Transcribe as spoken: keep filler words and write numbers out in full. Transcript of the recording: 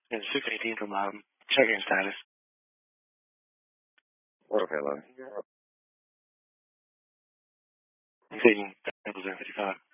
And super eighteen from um, check-in status. What okay, love? I'm taking that was fifty-five.